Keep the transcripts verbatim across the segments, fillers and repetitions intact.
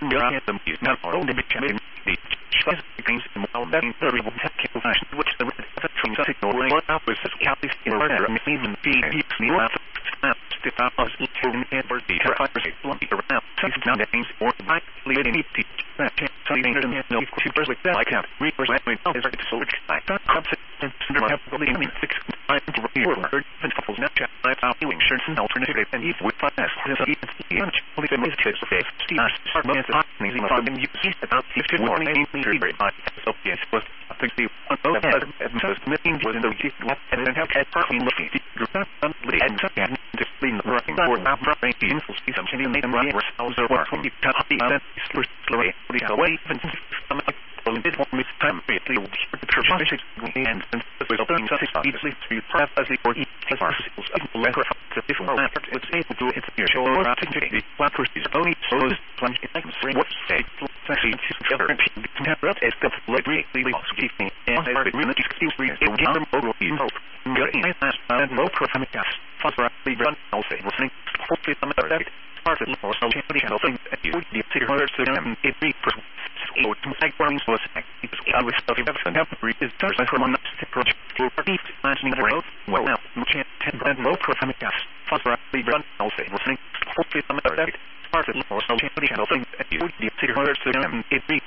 Got them used not only the champion, the choice things in well that very well technical fashion, which the from signal what outputs is counties in order, and even the new snaps to thousands in adversity, hypocrisy, bluntly around, since nowadays, or by leading it to that something that no two like that, I can't represent my own is so I thought concept and have really I mean six I to review or and couples not chat I found doing shirts and alternative and even with finance is a even only the most tips of face Steve start man the easy funding you see about fifty warning very much so yes was I think the both as most meeting was in the and then have had parking looking the group and second to clean the running or not running the info some changing them right ourselves or work the copy that is slowly away even some well, it won't miss time really the church and the resulting such easily to have as the or each our skills of the letter of different effort it's able to it's your show or to the flappers is only so is plunge in like spring what state section to together and temper up as the library really also keeping and I really excuse me it will get them over you know getting nice and low profile gas for the run also listening hopefully some other that part of the so channel thing and you the city hundred so it be or to make warnings was I was stuff you have to read is just like one project for deep imagining the road well now ten and low profile gas for the run also listening hopefully some other that part of the so channel thing and you the city hundred so it be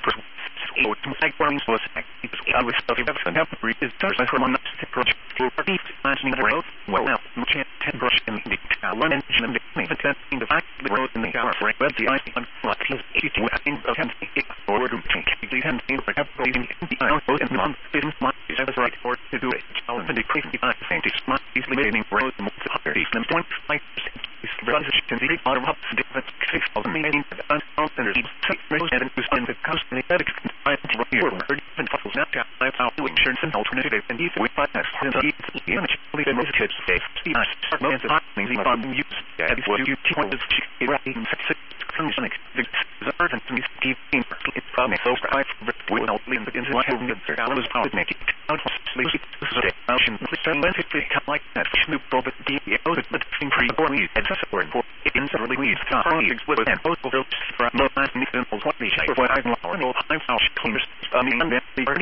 or to make warnings was I was stuff you have to read is just like one project for deep imagining the road well now ten brush in the one engine and the in the fact the road in the car for web the icing on what is eighty in the ten forward to think the ten things for have in the both in the month business month is right for to do it challenge and decrease the I think it's not easily making road the most higher them point five percent is transition the out of up different six thousand meaning the unsouth and most and is on the coast and the I think here and fuzzles now that's how doing insurance and alternative and if we find that the image the most kids safe the start most of the things on use as what you point is right in six sonic the urgent to give in it's probably so I will not leave the into having the was power make it out sleep the motion scientifically like that snoop robot the but thing free or we and support for in really we start with and both of those from the last mission of what they say for I know no I'm how cleaners I mean and the early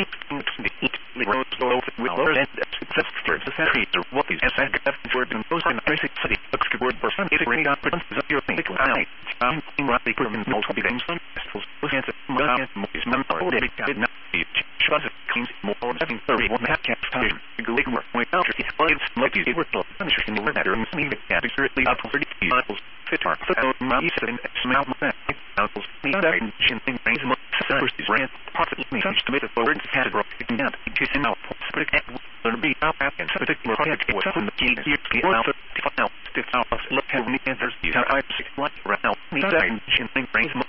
the roads go with lower and that's the century what is as for the most in basic city looks good for some it really got is your thing I I'm in what they put in multiple things some looking at the movies member or they did not shows it cleans more having thirty one half cap time the league work went out it's like like it was in the weather and me that secretly up for thirty miles fit our foot out my seven smell that apples me that in thing raise more first is ran possibly to make the forward category picking out to send out but it will be out and particular project was from the key here to out stiff out stiff out look at me and there's these I six like right now me that in thing raise more